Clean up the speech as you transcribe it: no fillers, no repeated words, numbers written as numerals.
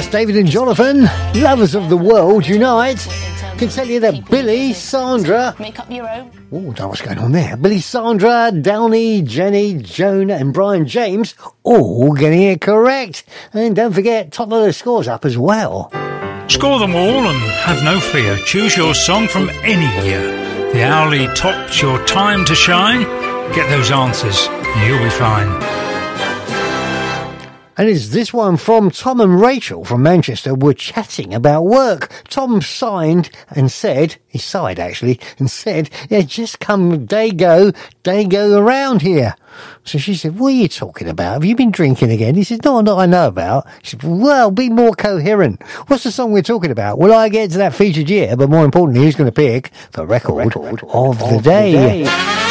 David and Jonathan, lovers of the world, unite. Can tell you that Billy, Sandra... Make up your own. Oh, don't know what's going on there. Billy, Sandra, Downey, Jenny, Joan and Brian James all getting it correct. And don't forget, top of the scores up as well. Score them all and have no fear. Choose your song from any year. The Owly Top's your time to shine. Get those answers and you'll be fine. And it's this one from Tom and Rachel from Manchester were chatting about work. Tom sighed and said, yeah, just come, day go around here. So she said, what are you talking about? Have you been drinking again? He said, no, not I know about. She said, well, be more coherent. What's the song we're talking about? Well, I get to that featured year, but more importantly, who's going to pick the record of the day?